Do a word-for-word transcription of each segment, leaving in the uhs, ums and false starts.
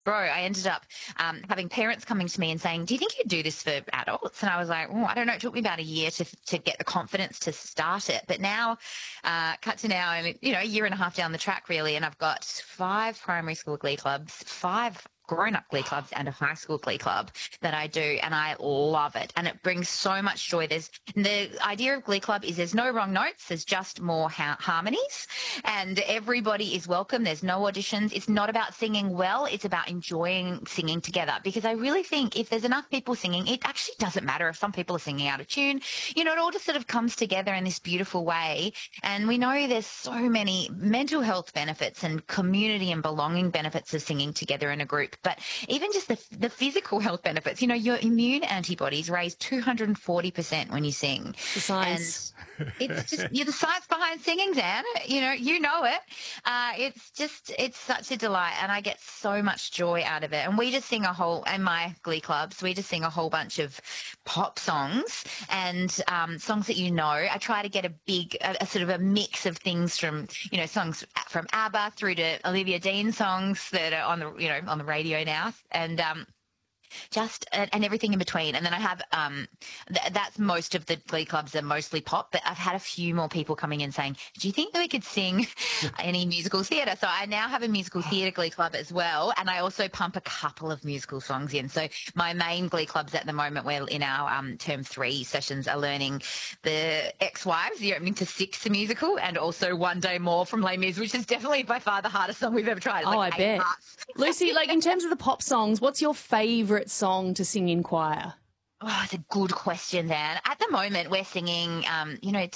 Bro, I ended up um, having parents coming to me and saying, "Do you think you'd do this for adults?" And I was like, "Oh, I don't know." It took me about a year to to get the confidence to start it. But now, uh, cut to now, I'm you know a year and a half down the track really, and I've got five primary school glee clubs, five grown-up glee clubs, and a high school glee club that I do, and I love it. And it brings so much joy. There's the idea of glee club is there's no wrong notes, there's just more ha- harmonies, and everybody is welcome. There's no auditions. It's not about singing well, it's about enjoying singing together, because I really think if there's enough people singing, it actually doesn't matter if some people are singing out of tune. You know, it all just sort of comes together in this beautiful way. And we know there's so many mental health benefits and community and belonging benefits of singing together in a group. But even just the, the physical health benefits, you know, your immune antibodies raise two hundred forty percent when you sing. The science. And it's just, you're the science behind singing, Dan. You know, you know it. Uh, it's just, it's such a delight, and I get so much joy out of it. And we just sing a whole, in my glee clubs, we just sing a whole bunch of pop songs and um, songs that you know. I try to get a big, a, a sort of a mix of things from, you know, songs from ABBA through to Olivia Dean songs that are on the, you know, on the radio now, and um, just and, and everything in between. And then I have um, th- that's most of the glee clubs are mostly pop, but I've had a few more people coming in saying, "Do you think that we could sing any musical theatre?" So I now have a musical theatre glee club as well, and I also pump a couple of musical songs in. So my main glee clubs at the moment, we're in our um, term three sessions, are learning the Ex-Wives, the opening to Six, the musical, and also One Day More from Les Mis, which is definitely by far the hardest song we've ever tried. It's Oh, like I eight bet. parts. Lucy, like in terms of the pop songs, what's your favourite song to sing in choir? Oh, it's a good question, Dan. At the moment, we're singing, um, you know,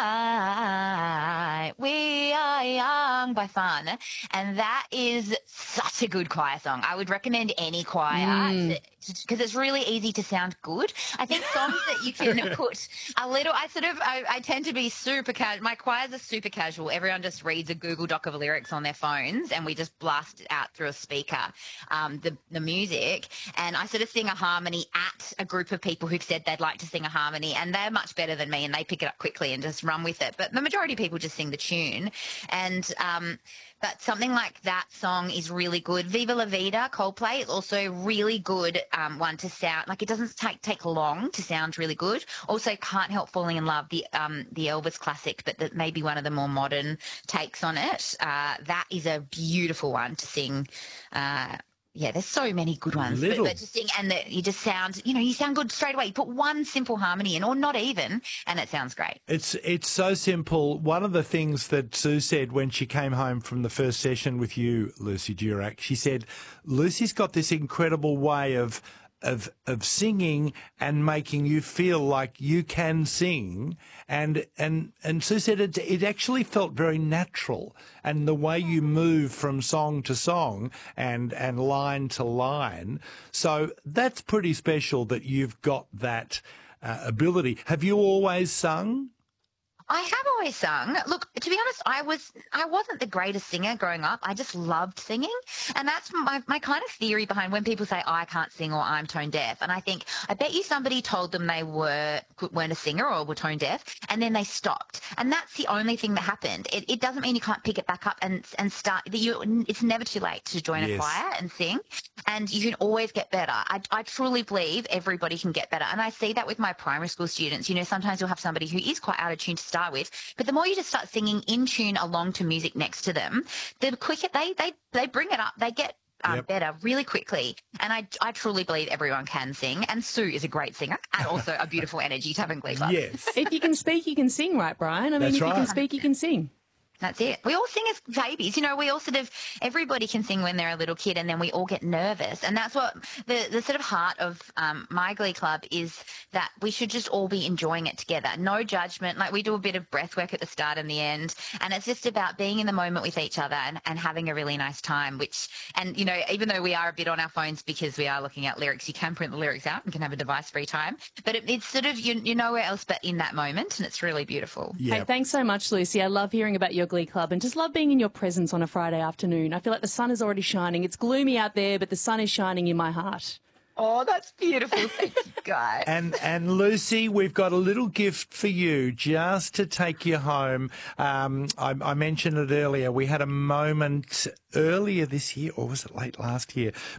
Tonight We Are Young by Fun, and that is such a good choir song. I would recommend any choir Mm. because it's really easy to sound good. I think songs that you can put a little, I sort of, I, I tend to be super casual. My choirs are super casual. Everyone just reads a Google Doc of lyrics on their phones, and we just blast it out through a speaker, um, the, the music, and I sort of sing a harmony at a group of people who've said they'd like to sing a harmony, and they're much better than me, and they pick it up quickly and just run with it. But the majority of people just sing the tune, and um, but something like that song is really good. Viva La Vida, Coldplay, is also really good um, one to sound like it doesn't take take long to sound really good. Also, Can't Help Falling in Love, the um, the Elvis classic, but that maybe one of the more modern takes on it. Uh, that is a beautiful one to sing. Uh, Yeah, there's so many good ones. But, Little. but to sing, and the, you just sound, you know, you sound good straight away. You put one simple harmony in, or not even, and it sounds great. It's it's so simple. One of the things that Sue said when she came home from the first session with you, Lucy Durack, she said, Lucy's got this incredible way of of of singing and making you feel like you can sing. And and and Sue said it, it actually felt very natural. And the way you move from song to song and, and line to line. So that's pretty special that you've got that uh, ability. Have you always sung? I have always sung. Look, to be honest, I was I wasn't the greatest singer growing up. I just loved singing, and that's my my kind of theory behind when people say I can't sing or I'm tone deaf. And I think I bet you somebody told them they were weren't a singer or were tone deaf, and then they stopped. And that's the only thing that happened. It, it doesn't mean you can't pick it back up and and start. That you it's never too late to join Yes. a choir and sing, and you can always get better. I I truly believe everybody can get better, and I see that with my primary school students. You know, sometimes you'll have somebody who is quite out of tune to start with, but the more you just start singing in tune along to music next to them, the quicker they they they bring it up, they get um, Yep. better really quickly. And I I truly believe everyone can sing, and Sue is a great singer and also a beautiful energy to have in Glee Club. Yes. If you can speak, you can sing, right, Brian? I mean, That's if you can right. speak, you can sing. That's it. We all sing as babies. You know, we all sort of, everybody can sing when they're a little kid, and then we all get nervous. And that's what the, the sort of heart of um, my Glee Club is, that we should just all be enjoying it together. No judgment. Like, we do a bit of breath work at the start and the end. And it's just about being in the moment with each other and, and having a really nice time, which, and, you know, even though we are a bit on our phones because we are looking at lyrics, you can print the lyrics out and can have a device free time. But it, it's sort of, you, you're nowhere else but in that moment. And it's really beautiful. Yeah. Hey, thanks so much, Lucy. I love hearing about your Glee Club and just love being in your presence on a Friday afternoon. I feel like the sun is already shining. It's gloomy out there, but the sun is shining in my heart. Oh, that's beautiful. Thank you, guys. And and Lucy, we've got a little gift for you just to take you home. Um, I, I mentioned it earlier. We had a moment earlier this year, or was it late last year?